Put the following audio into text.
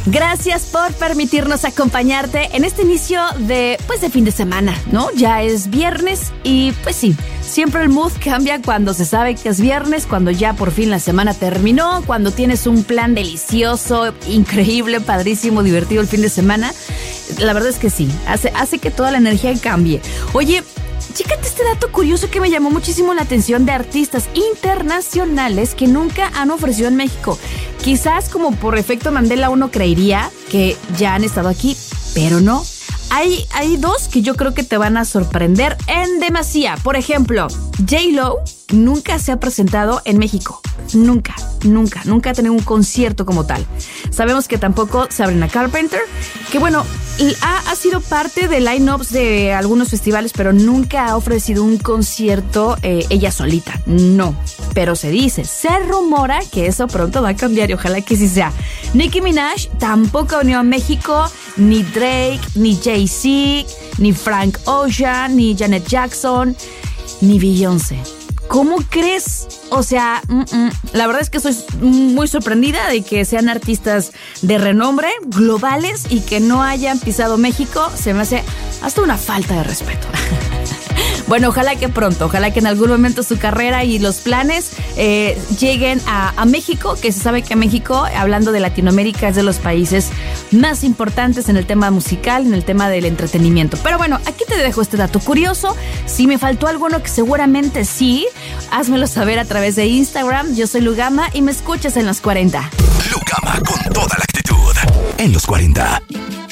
Gracias por permitirnos acompañarte en este inicio de fin de semana, ¿no? Ya es viernes y pues sí, siempre el mood cambia cuando se sabe que es viernes, cuando ya por fin la semana terminó, cuando tienes un plan delicioso, increíble, padrísimo, divertido el fin de semana. La verdad es que sí, hace que toda la energía cambie. Oye, chécate este dato curioso que me llamó muchísimo la atención de artistas internacionales que nunca han ofrecido en México. Quizás como por efecto Mandela uno creería que ya han estado aquí, pero no. Hay dos que yo creo que te van a sorprender en demasía. Por ejemplo, J.Lo nunca se ha presentado en México. Nunca ha tenido un concierto como tal. Sabemos que tampoco Sabrina Carpenter, que bueno, ha sido parte de line-ups de algunos festivales, pero nunca ha ofrecido un concierto ella solita. No, pero se rumora que eso pronto va a cambiar y ojalá que sí sea. Nicki Minaj tampoco ha venido a México, ni Drake, ni Jay-Z, ni Frank Ocean, ni Janet Jackson, ni Beyoncé. ¿Cómo crees? O sea, la verdad es que estoy muy sorprendida de que sean artistas de renombre, globales, y que no hayan pisado México. Se me hace hasta una falta de respeto. Bueno, ojalá que pronto, ojalá que en algún momento su carrera y los planes lleguen a México, que se sabe que México, hablando de Latinoamérica, es de los países más importantes en el tema musical, en el tema del entretenimiento. Pero bueno, aquí te dejo este dato curioso. Si me faltó alguno, que seguramente sí, házmelo saber a través de Instagram. Yo soy Lugama y me escuchas en Los 40. Lugama con toda la actitud en Los 40.